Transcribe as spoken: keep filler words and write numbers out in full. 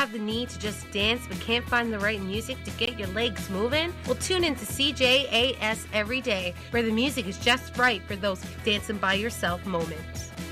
have the need to just dance but can't find the right music to get your legs moving? Well, tune in to C J A S every day, where the music is just right for those dancing by yourself moments.